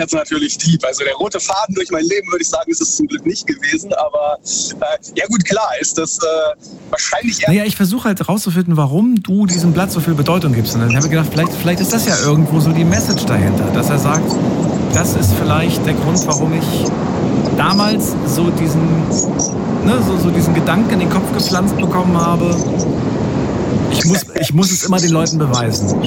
jetzt natürlich deep. Also der rote Faden durch mein Leben, würde ich sagen, ist es zum Glück nicht gewesen. Aber ja gut, klar, ist das wahrscheinlich eher... Naja, ich versuche halt rauszufinden, warum du diesem Blatt so viel Bedeutung gibst. Und dann habe ich gedacht, vielleicht ist das ja irgendwo so die Message dahinter, dass er sagt, das ist vielleicht der Grund, warum ich damals so diesen Gedanken in den Kopf gepflanzt bekommen habe. Ich muss es immer den Leuten beweisen.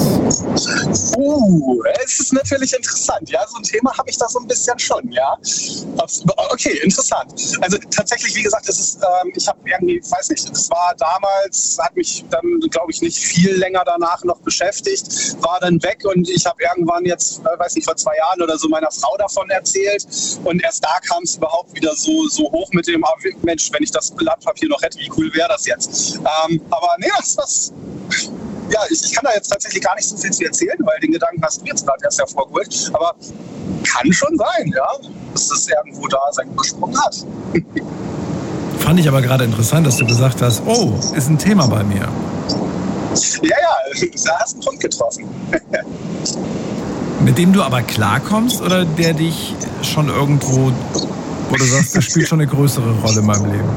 Es ist natürlich interessant. Ja, so ein Thema habe ich da so ein bisschen schon, ja. Okay, interessant. Also tatsächlich, wie gesagt, ich habe irgendwie, weiß nicht, es war damals, hat mich dann, glaube ich, nicht viel länger danach noch beschäftigt, war dann weg und ich habe irgendwann jetzt, weiß nicht, vor 2 Jahren oder so meiner Frau davon erzählt und erst da kam es überhaupt wieder so hoch mit dem, Mensch, wenn ich das Blatt Papier noch hätte, wie cool wäre das jetzt? Aber nee, ja, ich kann da jetzt tatsächlich gar nicht so viel zu erzählen, weil den Gedanken hast du jetzt gerade erst hervorgeholt. Aber kann schon sein, ja, dass das irgendwo da seinen Ursprung hat. Fand ich aber gerade interessant, dass du gesagt hast, oh, ist ein Thema bei mir. Ja, da hast du einen Punkt getroffen. Mit dem du aber klarkommst oder der dich schon irgendwo, wo du sagst, der spielt schon eine größere Rolle in meinem Leben?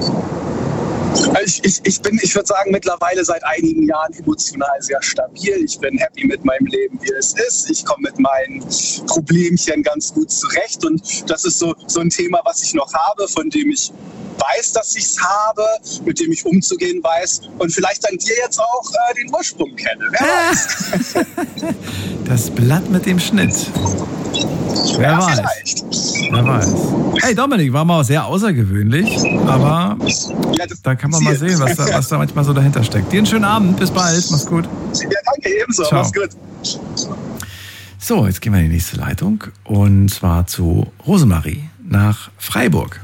Ich würde sagen, mittlerweile seit einigen Jahren emotional sehr stabil. Ich bin happy mit meinem Leben, wie es ist. Ich komme mit meinen Problemchen ganz gut zurecht. Und das ist so ein Thema, was ich noch habe, von dem ich weiß, dass ich es habe, mit dem ich umzugehen weiß und vielleicht dank dir jetzt auch den Ursprung kenne. Wer weiß? Das Blatt mit dem Schnitt. Wer weiß. Vielleicht. Wer weiß. Hey Dominik, war mal sehr außergewöhnlich, aber ja, da kann man mal sehen, was da manchmal so dahinter steckt. Dir einen schönen Abend, bis bald, mach's gut. Ja, danke, ebenso, ciao. Mach's gut. So, jetzt gehen wir in die nächste Leitung und zwar zu Rosemarie nach Freiburg.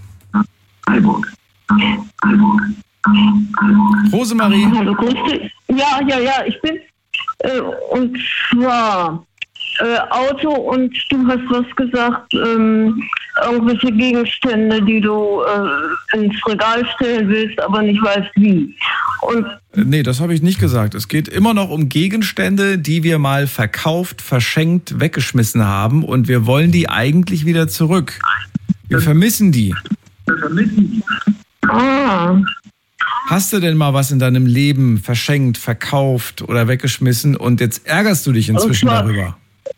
Rosemarie. Hallo, grüß dich. Ja, ich bin und zwar Auto und du hast was gesagt, irgendwelche Gegenstände, die du ins Regal stellen willst, aber nicht weißt wie. Und nee, das habe ich nicht gesagt. Es geht immer noch um Gegenstände, die wir mal verkauft, verschenkt, weggeschmissen haben und wir wollen die eigentlich wieder zurück. Wir vermissen die. Hast du denn mal was in deinem Leben verschenkt, verkauft oder weggeschmissen und jetzt ärgerst du dich inzwischen darüber?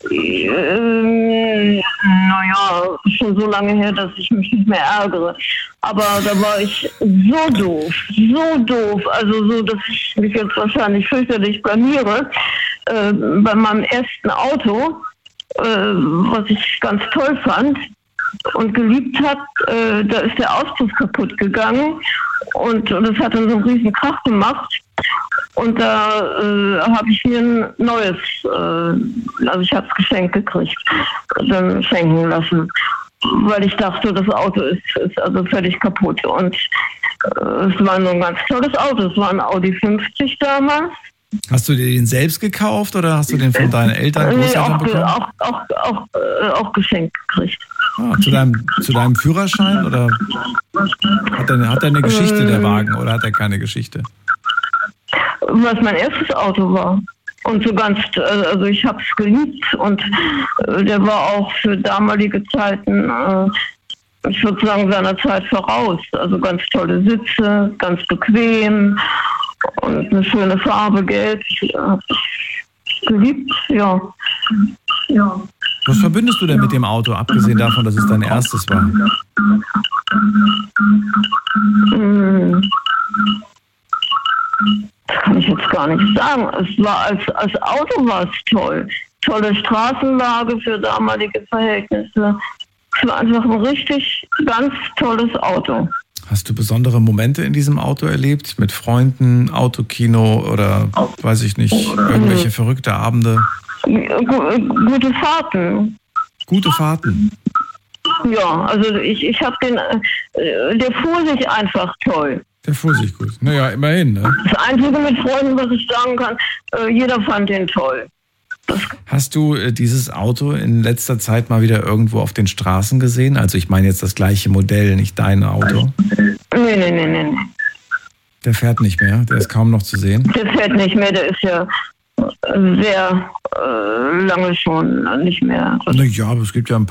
Naja, schon so lange her, dass ich mich nicht mehr ärgere. Aber da war ich so doof. Also so, dass ich mich jetzt wahrscheinlich fürchterlich blamiere. Bei meinem ersten Auto, was ich ganz toll fand und geliebt habe, da ist der Auspuff kaputt gegangen und das hat dann so einen riesen Krach gemacht. Und da habe ich mir ein neues, also ich habe es geschenkt gekriegt, dann schenken lassen, weil ich dachte, das Auto ist also völlig kaputt. Und es war nur ein ganz tolles Auto, es war ein Audi 50 damals. Hast du dir den selbst gekauft oder hast du den von deinen Eltern, Großeltern bekommen? Auch geschenkt gekriegt. Zu deinem Führerschein oder hat er eine Geschichte, der Wagen, oder hat er keine Geschichte? Was mein erstes Auto war. Und so ganz, also ich habe es geliebt und der war auch für damalige Zeiten, ich würde sagen, seiner Zeit voraus. Also ganz tolle Sitze, ganz bequem und eine schöne Farbe, gelb. Ich habe es geliebt, ja. Was verbindest du denn mit dem Auto, abgesehen davon, dass es dein erstes war? Das kann ich jetzt gar nicht sagen. Es war als Auto war es toll. Tolle Straßenlage für damalige Verhältnisse. Es war einfach ein richtig ganz tolles Auto. Hast du besondere Momente in diesem Auto erlebt? Mit Freunden, Autokino oder weiß ich nicht, irgendwelche verrückte Abende? Gute Fahrten. Gute Fahrten? Ja, also ich habe der fuhr sich einfach toll. Der fuhr sich gut. Naja, immerhin, ne? Das Einzige mit Freunden, was ich sagen kann, jeder fand den toll. Hast du dieses Auto in letzter Zeit mal wieder irgendwo auf den Straßen gesehen? Also ich meine jetzt das gleiche Modell, nicht dein Auto. Nee. Der fährt nicht mehr, der ist kaum noch zu sehen. Der fährt nicht mehr, der ist ja sehr lange schon nicht mehr. Na ja, aber es gibt ja ein